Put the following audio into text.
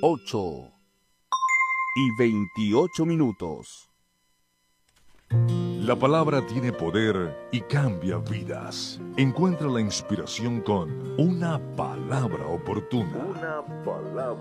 8:28. La palabra tiene poder y cambia vidas. Encuentra la inspiración con una palabra oportuna.